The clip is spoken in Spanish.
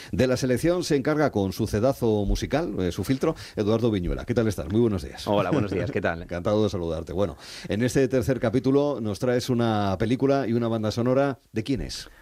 De la selección se encarga con su cedazo musical, su filtro, Eduardo Viñuela. ¿Qué tal estás? Muy buenos días. Hola, buenos días, ¿qué tal? Encantado de saludarte. Bueno, en este tercer capítulo nos traes una película y una banda sonora. ¿De quién es?